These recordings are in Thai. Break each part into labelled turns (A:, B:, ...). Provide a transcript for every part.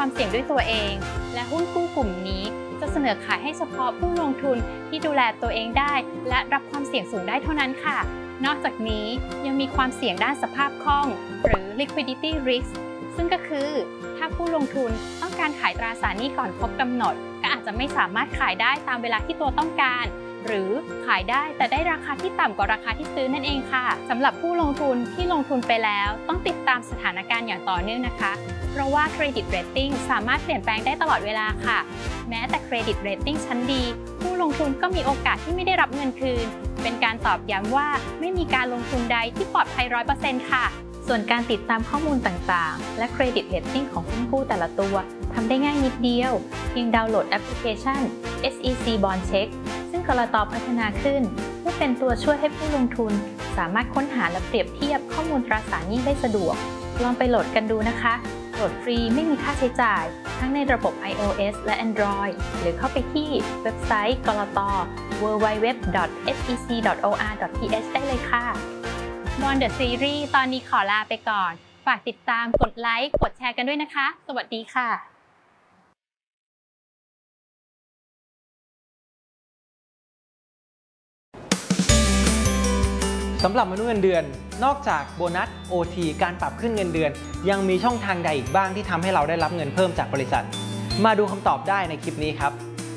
A: ความเสี่ยงด้วยตัวเองและหุ้นกู้กลุ่มนี้จะเสนอขายให้เฉพาะผู้ลงทุนที่ดูแลตัวเองได้และรับความเสี่ยงสูงได้เท่านั้นค่ะนอกจากนี้ยังมีความเสี่ยงด้านสภาพคล่องหรือ liquidity risk ซึ่งก็คือถ้าผู้ลงทุนต้องการขายตราสารหนี้ก่อนครบกำหนดก็อาจจะไม่สามารถขายได้ตามเวลาที่ตัวต้องการหรือขายได้แต่ได้ราคาที่ต่ำกว่าราคาที่ซื้อนั่นเองค่ะสำหรับผู้ลงทุนที่ลงทุนไปแล้วต้องติดตามสถานการณ์อย่างต่อเนื่องนะคะเพราะว่าเครดิตเรตติ้งสามารถเปลี่ยนแปลงได้ตลอดเวลาค่ะแม้แต่เครดิตเรตติ้งชั้นดีผู้ลงทุนก็มีโอกาสที่ไม่ได้รับเงินคืนเป็นการตอบย้ำว่าไม่มีการลงทุนใดที่ปลอดภัย 100% ค่ะส่วนการติดตามข้อมูลต่างๆและเครดิตเรตติ้งของหุ้นกู้แต่ละตัวทำได้ง่ายนิดเดียวเพียงดาวน์โหลดแอปพลิเคชัน SEC Bond Check ซึ่งกลต.พัฒนาขึ้นเพื่อเป็นตัวช่วยให้ผู้ลงทุนสามารถค้นหาและเปรียบเทียบข้อมูลตราสารหนี้ได้สะดวกลองไปโหลดกันดูนะคะโหลดฟรีไม่มีค่าใช้จ่ายทั้งในระบบ iOS และ Android หรือเข้าไปที่เว็บไซต์กลต. www.sec.or.th ได้เลยค่ะBond The Series ตอนนี้ขอลาไปก่อนฝากติดตามกดไลค์กดแชร์กันด้วยนะคะสวัสดีค่ะ
B: สำหรับมนุษย์เงินเดือนนอกจากโบนัส OT การปรับขึ้นเงินเดือนยังมีช่องทางใดอีกบ้างที่ทำให้เราได้รับเงินเพิ่มจากบริษัทมาดูคำตอบได้ในคลิปนี้ครับ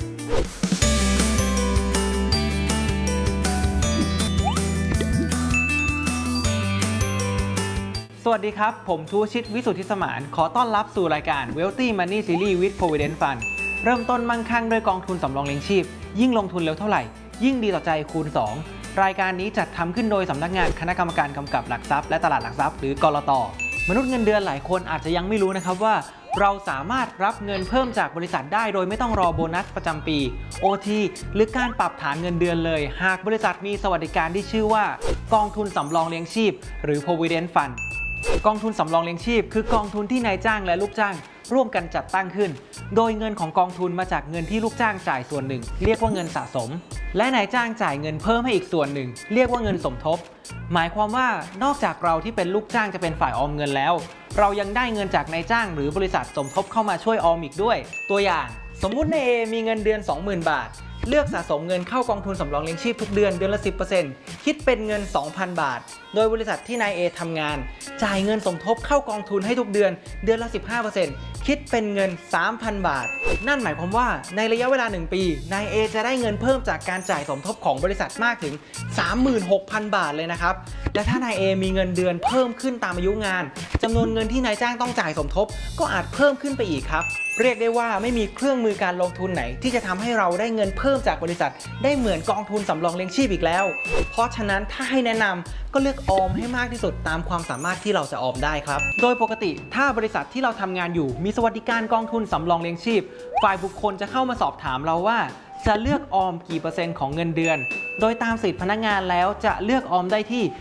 B: สวัสดีครับผมทูชิตวิสุทธิสมานขอต้อนรับสู่รายการ Wealthy Money Series with Provident Fund เริ่มต้นมั่งคั่งด้วยกองทุนสำรองเลี้ยงชีพยิ่งลงทุนเร็วเท่าไหร่ยิ่งดีต่อใจคูณ 2รายการนี้จัดทำขึ้นโดยสำนักงานคณะกรรมการกำกับหลักทรัพย์และตลาดหลักทรัพย์หรือกลต.มนุษย์เงินเดือนหลายคนอาจจะยังไม่รู้นะครับว่าเราสามารถรับเงินเพิ่มจากบริษัทได้โดยไม่ต้องรอโบนัสประจำปี OT หรือการปรับฐานเงินเดือนเลยหากบริษัทมีสวัสดิการที่ชื่อว่ากองทุนสำรองเลี้ยงชีพหรือ Provident Fund กองทุนสำรองเลี้ยงชีพคือกองทุนที่นายจ้างและลูกจ้างร่วมกันจัดตั้งขึ้นโดยเงินของกองทุนมาจากเงินที่ลูกจ้างจ่ายส่วนหนึ่งเรียกว่าเงินสะสมและนายจ้างจ่ายเงินเพิ่มให้อีกส่วนหนึ่งเรียกว่าเงินสมทบหมายความว่านอกจากเราที่เป็นลูกจ้างจะเป็นฝ่ายออมเงินแล้วเรายังได้เงินจากนายจ้างหรือบริษัทสมทบเข้ามาช่วยออมอีกด้วยตัวอย่างสมมุตินาย A มีเงินเดือน 20,000 บาทเลือกสะสมเงินเข้ากองทุนสำรองเลี้ยงชีพทุกเดือนเดือนละ 10% คิดเป็นเงิน 2,000 บาทโดยบริษัทที่นาย A ทำงานจ่ายเงินสมทบเข้ากองทุนให้ทุกเดือนเดือนละ 15% คิดเป็นเงิน 3,000 บาทนั่นหมายความว่าในระยะเวลา1ปีนาย A จะได้เงินเพิ่มจากการจ่ายสมทบของบริษัทมากถึง 36,000 บาทเลยนะครับและถ้านาย A มีเงินเดือนเพิ่มขึ้นตามอายุงานจำนวนเงินที่นายจ้างต้องจ่ายสมทบก็อาจเพิ่มขึ้นไปอีกครับเรียกได้ว่าไม่มีเครื่องมือการลงทุนไหนที่จะทำให้เราได้เงินเพิ่มจากบริษัทได้เหมือนกองทุนสำรองเลี้ยงชีพอีกแล้วเพราะฉะนั้นถ้าให้แนะนำก็เลือกออมให้มากที่สุดตามความสามารถที่เราจะออมได้ครับโดยปกติถ้าบริษัทที่เราทำงานอยู่มีสวัสดิการกองทุนสำรองเลี้ยงชีพฝ่ายบุคคลจะเข้ามาสอบถามเราว่าจะเลือกออมกี่เปอร์เซ็นต์ของเงินเดือนโดยตามสิทธิพนักงานแล้วจะเลือกออมได้ที่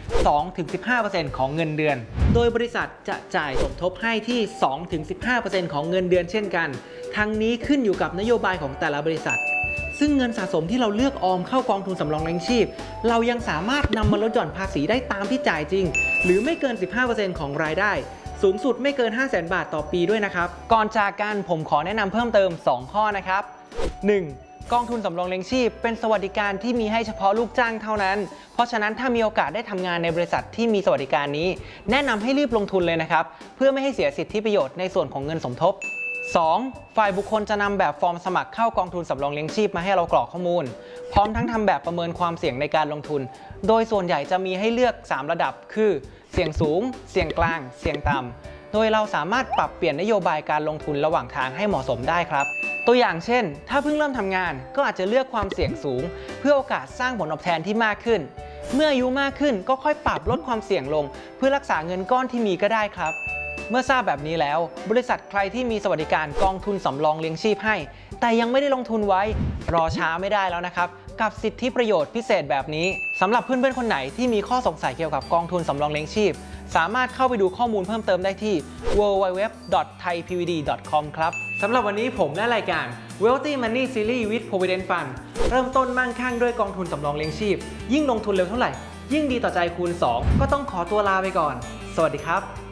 B: 2-15% ของเงินเดือนโดยบริษัทจะจ่ายสมทบให้ที่ 2-15% ของเงินเดือนเช่นกันทั้งนี้ขึ้นอยู่กับนโยบายของแต่ละบริษัทซึ่งเงินสะสมที่เราเลือกออมเข้ากองทุนสำรองเลี้ยงชีพเรายังสามารถนำมาลดหย่อนภาษีได้ตามที่จ่ายจริงหรือไม่เกิน 15% ของรายได้สูงสุดไม่เกิน 500,000 บาทต่อปีด้วยนะครับก่อนจากกันผมขอแนะนำเพิ่มเติม2ข้อนะครับ 1. กองทุนสำรองเลี้ยงชีพเป็นสวัสดิการที่มีให้เฉพาะลูกจ้างเท่านั้นเพราะฉะนั้นถ้ามีโอกาสได้ทำงานในบริษัทที่มีสวัสดิการนี้แนะนำให้รีบลงทุนเลยนะครับเพื่อไม่ให้เสียสิทธิประโยชน์ในส่วนของเงินสมทบ 2. ฝ่ายบุคคลจะนำแบบฟอร์มสมัครเข้ากองทุนสำรองเลี้ยงชีพมาให้เรากรอกข้อมูลพร้อมทั้งทำแบบประเมินความเสี่ยงในการลงทุนโดยส่วนใหญ่จะมีให้เลือก3ระดับคือเสี่ยงสูงเสี่ยงกลางเสี่ยงต่ำโดยเราสามารถปรับเปลี่ยนนโยบายการลงทุนระหว่างทางให้เหมาะสมได้ครับตัวอย่างเช่นถ้าเพิ่งเริ่มทำงานก็อาจจะเลือกความเสี่ยงสูงเพื่อโอกาสสร้างผลตอบแทนที่มากขึ้นเมื่ออายุมากขึ้นก็ค่อยปรับลดความเสี่ยงลงเพื่อรักษาเงินก้อนที่มีก็ได้ครับเมื่อทราบแบบนี้แล้วบริษัทใครที่มีสวัสดิการกองทุนสำรองเลี้ยงชีพให้แต่ยังไม่ได้ลงทุนไว้รอช้าไม่ได้แล้วนะครับกับสิทธิประโยชน์พิเศษแบบนี้สำหรับเพื่อนๆคนไหนที่มีข้อสงสัยเกี่ยวกับกองทุนสำรองเลี้ยงชีพสามารถเข้าไปดูข้อมูลเพิ่มเติมได้ที่ www.thaipvd.com ครับสำหรับวันนี้ผมและรายการ Wealthy Money Series with Provident Fund เริ่มต้นมั่งคั่งด้วยกองทุนสำรองเลี้ยงชีพยิ่งลงทุนเร็วเท่าไหร่ยิ่งดีต่อใจคูณ 2ก็ต้องขอตัวลาไปก่อนสวัสดีครับ